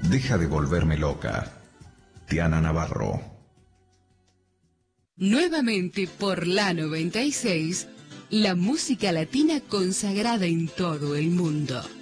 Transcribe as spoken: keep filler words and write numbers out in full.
Deja de volverme loca. Tiana Navarro. Nuevamente por la noventa y seis, la música latina consagrada en todo el mundo.